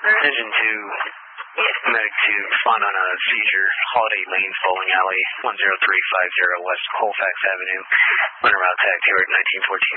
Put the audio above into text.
Engine 2, Medic 2, respond on a seizure, Holiday Lanes Bowling Alley, 10350 West Colfax Avenue. Runner route tag, Taylor 1914.